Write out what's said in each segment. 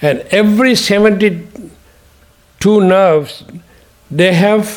And every 72 nerves, they have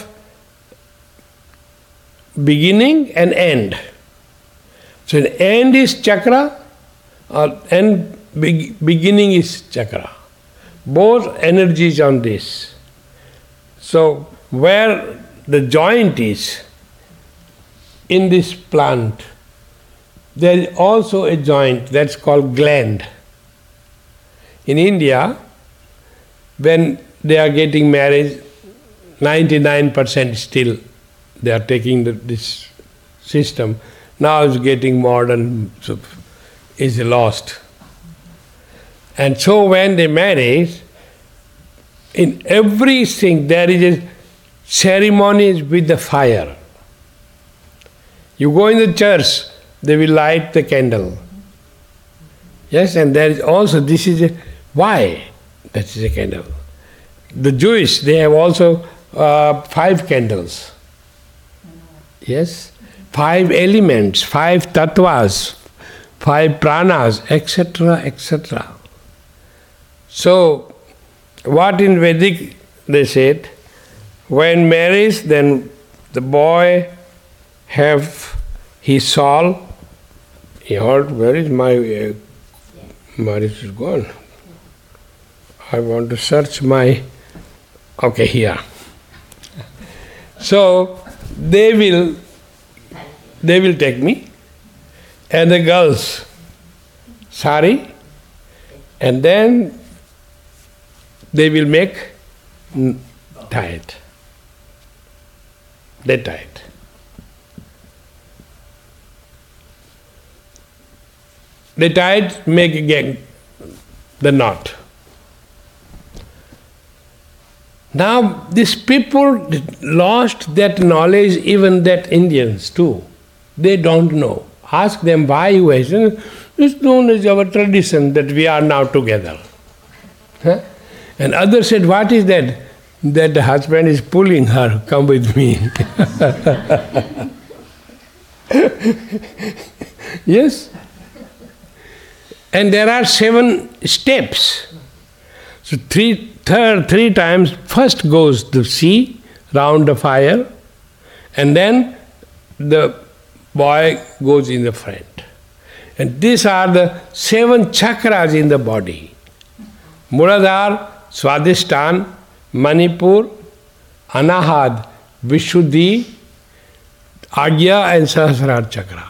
beginning and end. So the end is chakra, and beginning is chakra. Both energies on this. So where the joint is, in this plant, there is also a joint that's called gland. In India, when they are getting married, 99% still they are taking this system. Now it's getting modern, so is lost. And so when they marry, in everything there is a ceremony with the fire. You go in the church, they will light the candle. Yes, and there is also, this is a, why that is a candle. The Jewish, they have also 5 candles. Yes, 5 elements, 5 tattvas, 5 pranas, etc., etc. So, what in Vedic they said, when marriage, then the boy have his soul. He heard, where is my marriage is gone. I want to search my, okay, here. So they will take me, and the girls, sari, and then they will make tie it. They tie it. They tie it, make again the knot. Now these people lost that knowledge, even that Indians too. They don't know. Ask them why you hasten. It's known as our tradition that we are now together. Huh? And others said, what is that? That the husband is pulling her, come with me. Yes? And there are 7 steps. So three times, first goes the sea, round the fire, and then the boy goes in the front. And these are the 7 chakras in the body. Muladhara, Swadhisthana, Manipur, Anahad, Vishuddhi, Agya and Sahasrara chakra.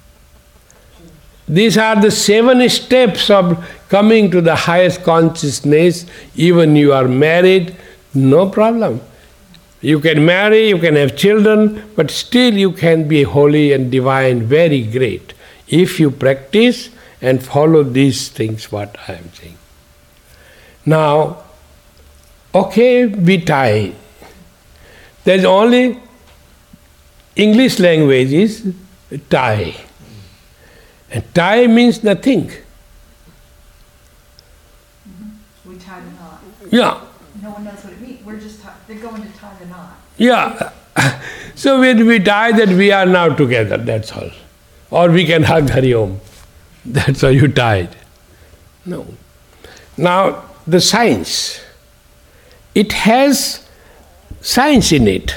These are the 7 steps of coming to the highest consciousness. Even you are married, no problem. You can marry, you can have children, but still you can be holy and divine, very great, if you practice and follow these things what I am saying. Now, okay, we tie. There is only English language is tie. And tie means nothing. We tie the knot. Yeah. No one knows what it means. We're just they're going to tie the knot. Yeah. So when we tie that we are now together, that's all. Or we can hug Hari Om. That's how you tied. No. Now, the science. It has science in it.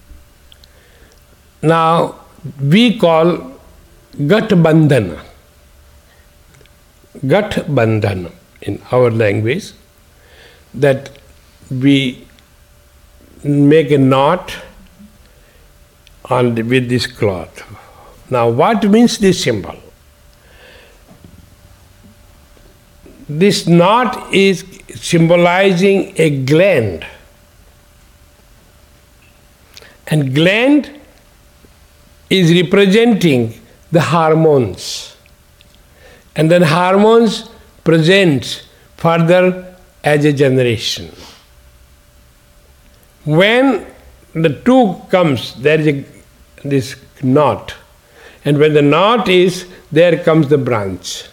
Now, we call Gat Bandhana. Gat Bandhana in our language, that we make a knot with this cloth. Now, what means this symbol? This knot is symbolizing a gland. And gland is representing the hormones. And then hormones present further as a generation. When the 2 comes, there is this knot. And when the knot is, there comes the branch.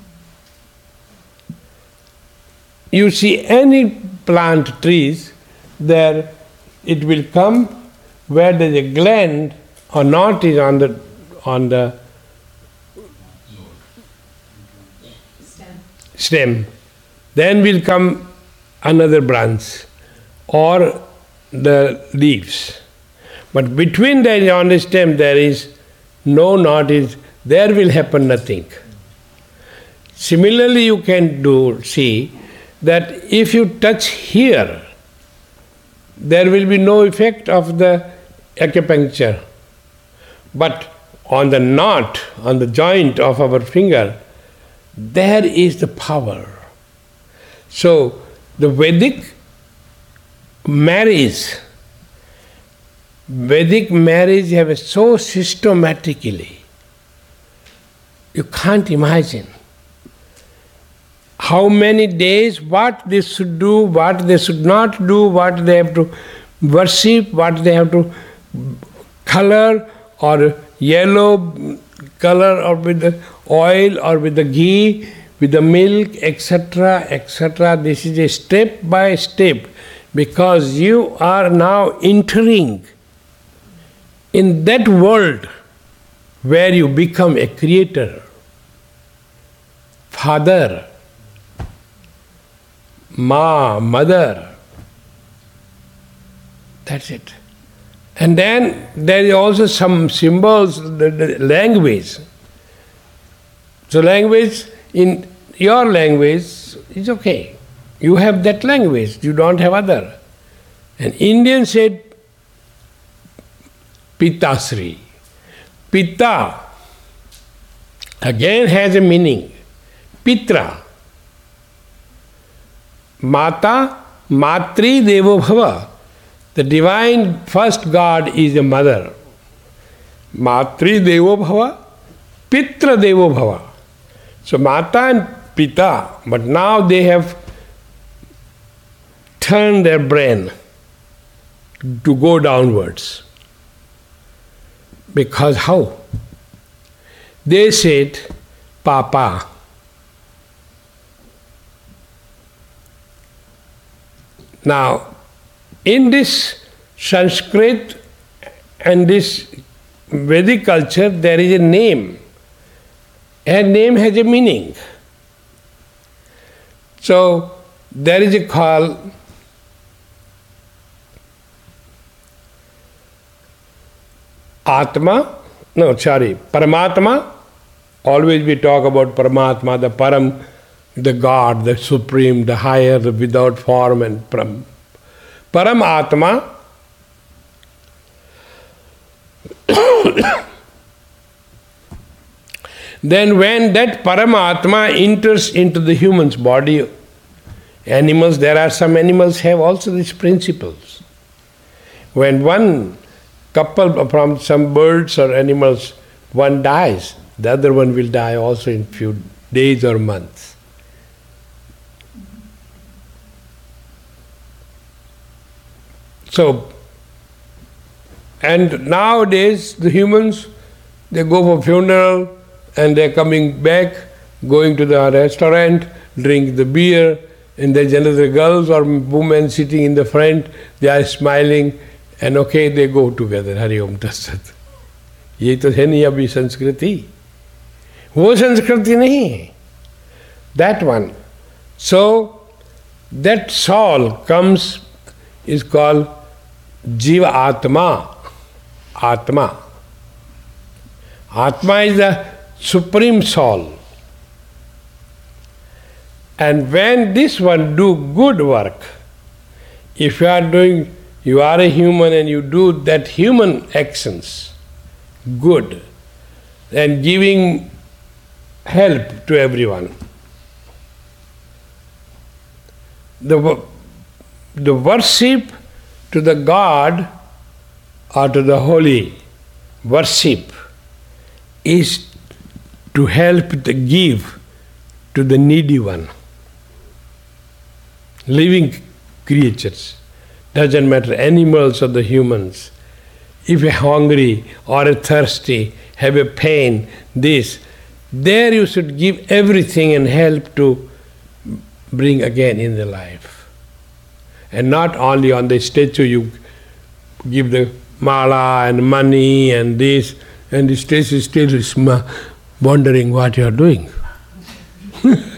You see any plant trees, there it will come where there is a gland or knot is on the stem. Then will come another branch or the leaves. But between that on the stem there is no knot, there will happen nothing. Similarly, you can see that if you touch here, there will be no effect of the acupuncture. But on the knot, on the joint of our finger, there is the power. So the Vedic marriage have so systematically, you can't imagine how many days, what they should do, what they should not do, what they have to worship, what they have to color, or yellow color, or with the oil, or with the ghee, with the milk, etc., etc. This is a step by step, because you are now entering in that world where you become a creator, father, mother. That's it. And then there is also some symbols, the language. So language, in your language, is okay. You have that language, you don't have other. And Indian said, Pitasri. Pita again has a meaning. Pitra. Mata, Matri Devo Bhava. The divine first God is the mother. Matri Devo Bhava, Pitra Devo Bhava. So Mata and Pita, but now they have turned their brain to go downwards. Because how? They said, Papa. Now, in this Sanskrit and this Vedic culture, there is a name. A name has a meaning. So, there is a call Paramatma. Always we talk about Paramatma, the Param, the God, the Supreme, the higher, the without form, and Paramatma. Then when that Paramatma enters into the human's body, animals, there are some animals have also these principles. When one couple from some birds or animals, one dies, the other one will die also in few days or months. So, and nowadays the humans, they go for funeral and they're coming back, going to the restaurant, drink the beer, and there's another girls or women sitting in the front, they are smiling, and okay, they go together. Hari Om Tat Sat. ये तो है नहीं अभी संस्कृति, वो संस्कृति नहीं. That one. So that soul comes, is called Jiva Atma. Atma. Atma is the supreme soul. And when this one do good work, if you are a human and you do that human actions, good, and giving help to everyone, the worship to the God or to the holy, worship is to help the give to the needy one, living creatures. Doesn't matter, animals or the humans. If you're hungry or thirsty, have a pain, there you should give everything and help to bring again in the life. And not only on the statue you give the mala and money and this, and the statue still is wondering what you are doing.